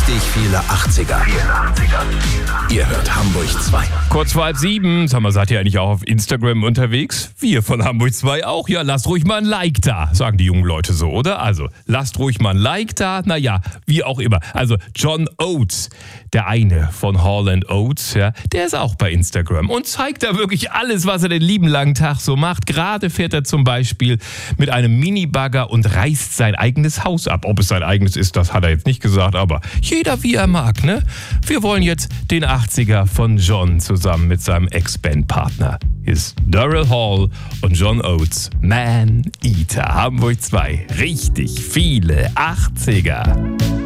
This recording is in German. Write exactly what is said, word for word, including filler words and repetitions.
Richtig viele achtziger. Ihr hört Hamburg zwei. Kurz vor halb sieben. Sag mal, seid ihr eigentlich auch auf Instagram unterwegs? Wir von Hamburg zwei auch. Ja, lasst ruhig mal ein Like da, sagen die jungen Leute so, oder? Also, lasst ruhig mal ein Like da. Naja, wie auch immer. Also, John Oates, der eine von Hall and Oates, ja, der ist auch bei Instagram und zeigt da wirklich alles, was er den lieben langen Tag so macht. Gerade fährt er zum Beispiel mit einem Minibagger und reißt sein eigenes Haus ab. Ob es sein eigenes ist, das hat er jetzt nicht gesagt, aber jeder wie er mag, ne? Wir wollen jetzt den achtziger von John zusammen mit seinem Ex-Bandpartner. Hier ist Daryl Hall und John Oates, Man Eater. Hamburg zwei. Richtig viele achtziger.